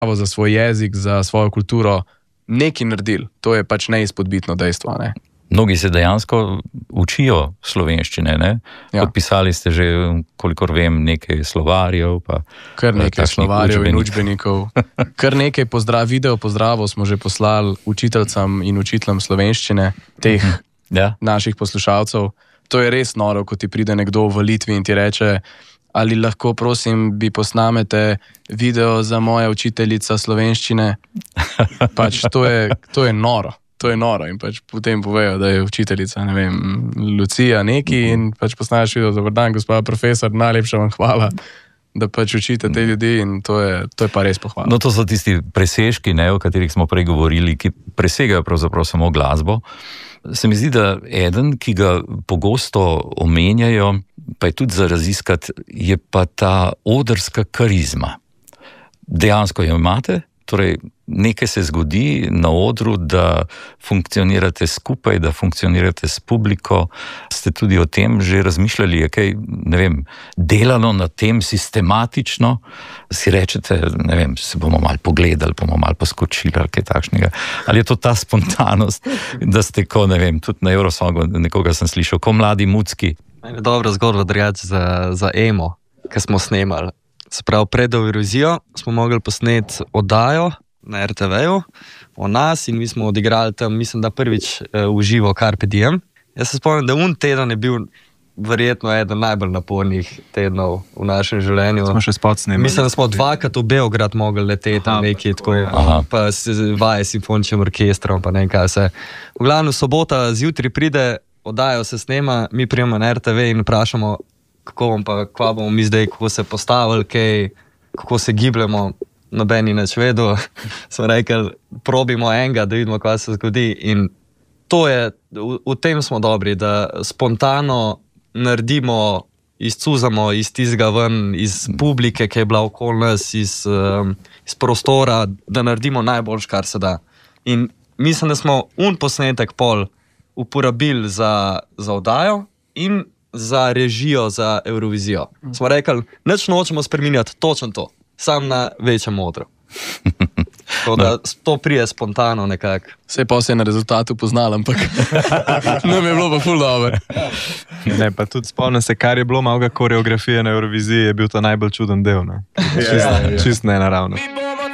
za svoj jezik, za svojo kulturo nekaj naredili. To je pač neizpodbitno dejstvo, ne? Mnogi se dejansko učijo slovenščine, ne? Ja. Podpisali ste že, kolikor vem, nekaj slovarjev, pa kar nekaj takšnih slovarjev in učbenikov. Kar nekaj video pozdravov smo že poslali učiteljcem in učiteljem slovenščine, teh naših poslušalcev. To je res noro, ko ti pride nekdo v Litvi in ti reče, ali lahko, prosim, bi posnamete video za moja učiteljica slovenščine. Pač to je noro. To je noro in pač potem povejo, da je učiteljica, ne vem, Lucija neki in pač posnaš video, dober dan, gospod profesor, najlepša vam hvala, da pač učite te ljudi in to je pa res pohvala. No, to so tisti presežki, ne, o katerih smo prej govorili, ki presegajo pravzaprav samo glasbo. Se mi zdi, da eden, ki ga pogosto omenjajo, pa je tudi za raziskati, je pa ta odrska karizma. Dejansko jo imate? Torej, nekaj se zgodi na odru, da funkcionirate skupaj, da funkcionirate s publiko. Ste tudi o tem že razmišljali, je kaj, ne vem, delano na tem sistematično? Si rečete, ne vem, se bomo malo pogledali, bomo malo poskočili ali kaj takšnega. Ali je to ta spontanost, da ste ko, ne vem, tudi na Eurosongu nekoga sem slišal, ko mladi mucki? Dobra zgodba drugače za emo, ki smo snemali. Se pravi, pred Eurovizijo smo mogli posneti oddajo na RTV-ju o nas in mi smo odigrali tam, mislim, da prvič v živo Carpe Diem. Jaz se spomnim, da teden je bil verjetno eden najbolj napornih tednov v našem življenju. Smo še spot snemali. Mislim, da smo dvakrat v Beograd mogli leteti, nekaj tako, pa vaje s simfoničnim orkestrom, pa ne vem kaj vse. V glavnem, sobota zjutraj pride, oddajo se snema, mi prijemo na RTV in vprašamo, kva bomo mi zdaj, kako se postavili, kako se gibljamo, nobeni nič vedel. Smo rekli, probimo enega, da vidimo, kva se zgodi. In to je, v tem smo dobri, da spontano naredimo, izcuzamo iz tistega ven, iz publike, ki je bila okoli nas, iz prostora, da naredimo najboljš, kar se da. In mislim, da smo posnetek pol uporabili za oddajo in za režijo za Eurovizijo. Smo rekli, nič nočemo spreminjati, točno to, sam na večjem odru. Tako da to prije spontano nekako. Sej pa se je na rezultatu poznal, ampak nam je bilo pa ful dobro. Ne, pa tudi spomnim se, kar je bilo malo koreografije na Euroviziji, je bil to najbolj čuden del. Čist nenaravno.